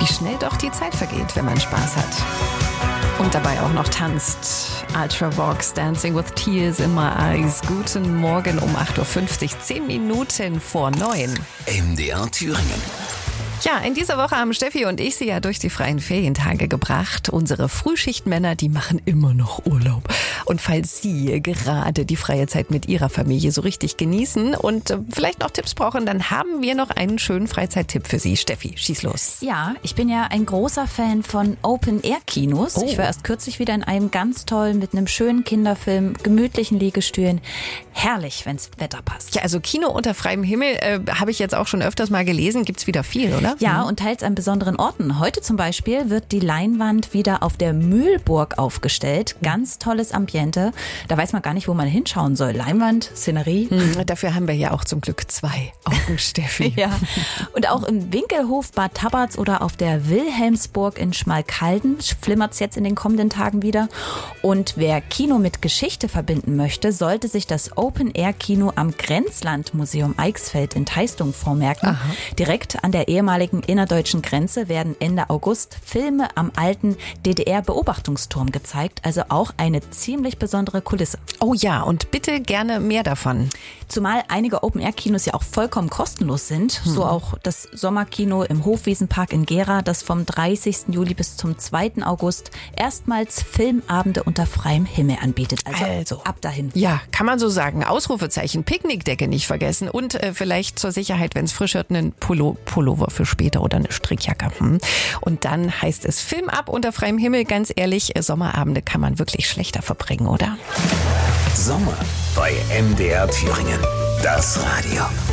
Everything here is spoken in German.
Wie schnell doch die Zeit vergeht, wenn man Spaß hat. Und dabei auch noch tanzt. Ultravox, Dancing with Tears in My Eyes. Guten Morgen um 8.50 Uhr, 10 Minuten vor 9. MDR Thüringen. Ja, in dieser Woche haben Steffi und ich sie ja durch die freien Ferientage gebracht. Unsere Frühschichtmänner, die machen immer noch Urlaub. Und falls Sie gerade die freie Zeit mit Ihrer Familie so richtig genießen und vielleicht noch Tipps brauchen, dann haben wir noch einen schönen Freizeittipp für Sie. Steffi, schieß los. Ja, ich bin ja ein großer Fan von Open-Air-Kinos. Ich war erst kürzlich wieder in einem ganz tollen, mit einem schönen Kinderfilm, gemütlichen Liegestühlen. Herrlich, wenn's Wetter passt. Ja, also Kino unter freiem Himmel habe ich jetzt auch schon öfters mal gelesen. Gibt's wieder viel, oder? Ja, und teils an besonderen Orten. Heute zum Beispiel wird die Leinwand wieder auf der Mühlburg aufgestellt. Ganz tolles Ambiente. Da weiß man gar nicht, wo man hinschauen soll. Leinwand, Szenerie. Dafür haben wir ja auch zum Glück 2 Augen, Steffi. Ja, und auch im Winkelhof Bad Tabarz oder auf der Wilhelmsburg in Schmalkalden flimmert's jetzt in den kommenden Tagen wieder. Und wer Kino mit Geschichte verbinden möchte, sollte sich das Open-Air-Kino am Grenzlandmuseum Eichsfeld in Teistung vormerken. Aha. Direkt an der ehemaligen innerdeutschen Grenze werden Ende August Filme am alten DDR-Beobachtungsturm gezeigt. Also auch eine ziemlich besondere Kulisse. Oh ja, und bitte gerne mehr davon. Zumal einige Open-Air-Kinos ja auch vollkommen kostenlos sind. So auch das Sommerkino im Hofwiesenpark in Gera, das vom 30. Juli bis zum 2. August erstmals Filmabende unter freiem Himmel anbietet. Also ab dahin. Ja, kann man so sagen. Ausrufezeichen, Picknickdecke nicht vergessen und vielleicht zur Sicherheit, wenn es frisch wird, einen Pullover für später oder eine Strickjacke. Und dann heißt es Film ab unter freiem Himmel. Ganz ehrlich, Sommerabende kann man wirklich schlechter verbringen, oder? Sommer bei MDR Thüringen. Das Radio.